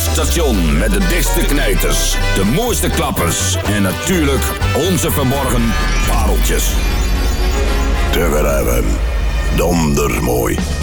station met de dichtste knijters, de mooiste klappers en natuurlijk onze verborgen pareltjes. Te graven, donders mooi.